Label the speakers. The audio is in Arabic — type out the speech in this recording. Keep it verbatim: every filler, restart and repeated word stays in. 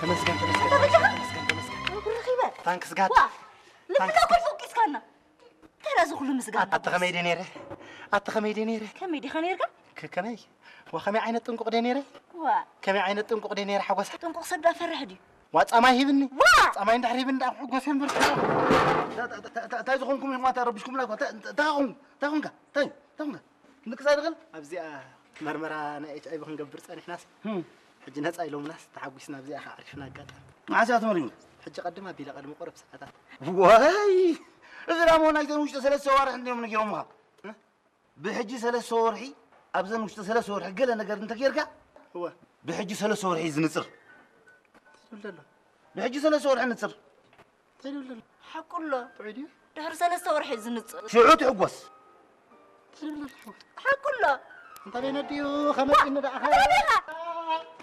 Speaker 1: تمسكن تمسكن تمسكن تمسكن
Speaker 2: برخيبة
Speaker 1: تانكس قات
Speaker 2: لما ناكل فوق كيسكنا ترى زغل مسقنا
Speaker 1: أتخمي دينيره أتخمي دينيره
Speaker 2: كم يدي خنيرك
Speaker 1: كمي وخمي عين التنقق دينيره
Speaker 2: وا
Speaker 1: كمي عين التنقق دينيره حقوس
Speaker 2: تنقق صدق فرح دي
Speaker 1: وأتأمى هيبني
Speaker 2: وا
Speaker 1: أتأمى عند حريبن ده حقوس هم بركة تايزخونكم ما تربشكم لا تاهم تاهم كا تاهم تاهم إنك سايرغل أبزي مرمرة أنا إيش أي بخن قبرت أنا ناس حج ناس أي لهم ناس تحقوسنا أبزي أخ عرفنا قات
Speaker 3: عسات مريم
Speaker 1: حج قدمها بيلا قدم قرب ساعات
Speaker 3: واي إذا رامونا إذا وش تسلس سوار عندهم نجيرهم بحجي سلس سورحي أبزن وش تسلس سورحي قال أنا قرن تكيرك
Speaker 1: هو
Speaker 3: بحجي سلس سورحي زنصر
Speaker 1: لا لا
Speaker 3: بحجي سلس سورحي نصر
Speaker 1: لا لا
Speaker 2: حق الله
Speaker 1: بعدي
Speaker 2: دهر سلسة ورحي زنص
Speaker 3: شعوت عقوس
Speaker 1: لا لا
Speaker 2: حق الله
Speaker 1: انت بين الديو خمس إن ده أخي